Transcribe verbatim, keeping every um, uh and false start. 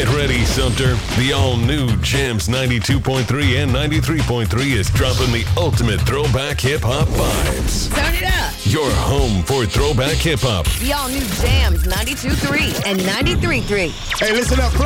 Get ready, Sumter. The all-new Jams ninety-two point three and ninety-three point three is dropping the ultimate throwback hip-hop vibes. Turn it up. Your home for throwback hip-hop. The all-new Jams ninety-two point three and ninety-three point three. Hey, listen up.